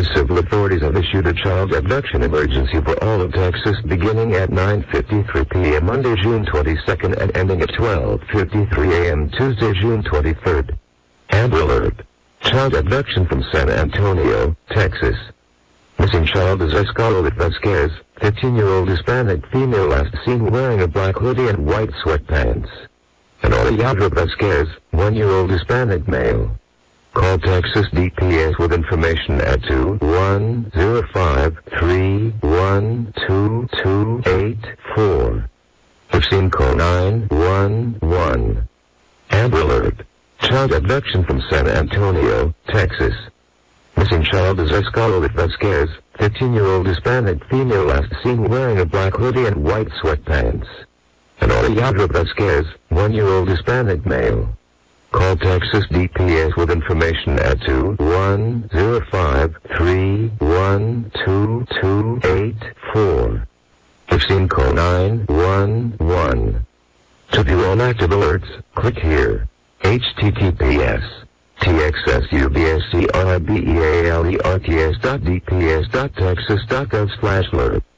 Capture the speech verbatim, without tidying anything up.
Texas civil authorities have issued a child abduction emergency for all of Texas beginning at nine fifty-three p m Monday, June twenty-second and ending at twelve fifty-three a m Tuesday, June twenty-third. Amber Alert. Child abduction from San Antonio, Texas. Missing child is Escalante Vasquez, fifteen-year-old Hispanic female last seen wearing a black hoodie and white sweatpants. And Alejandro Vasquez, one-year-old Hispanic male. Call Texas D P S with information at two one zero five, three one two, two eight four. If seen, call nine one one. Amber Alert. Child abduction from San Antonio, Texas. Missing child is Escalante Vasquez, fifteen-year-old Hispanic female last seen wearing a black hoodie and white sweatpants. And Alejandro Vasquez, one-year-old Hispanic male. Call Texas D P S with information at two one zero five, three one two, two eight four. If seen, call nine one one. To view all active alerts, click here. H T T P S. T X S U B S C R I B E A L E R T S dot D P S dot Texas dot gov slash alert.